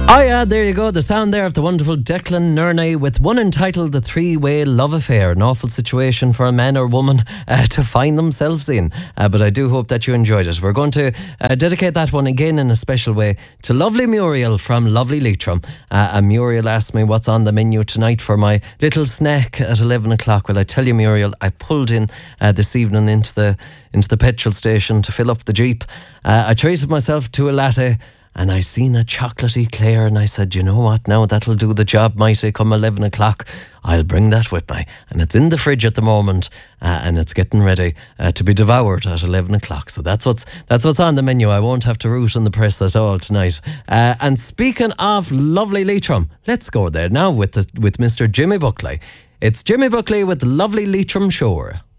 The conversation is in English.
Oh yeah, there you go. The sound there of the wonderful Declan Nerney with one entitled The Three-Way Love Affair. An awful situation for a man or woman to find themselves in. But I do hope that you enjoyed it. We're going to dedicate that one again in a special way to lovely Muriel from lovely Leitrim. And Muriel asked me what's on the menu tonight for my little snack at 11 o'clock. Well, I tell you, Muriel, I pulled in this evening into the petrol station to fill up the Jeep. I treated myself to a latte. And I seen a chocolatey Claire and I said, you know what, now that'll do the job, mighty, come 11 o'clock. I'll bring that with me. And it's in the fridge at the moment and it's getting ready to be devoured at 11 o'clock. So that's what's on the menu. I won't have to root in the press at all tonight. And speaking of lovely Leitrim, let's go there now with Mr. Jimmy Buckley. It's Jimmy Buckley with Lovely Leitrim Shore.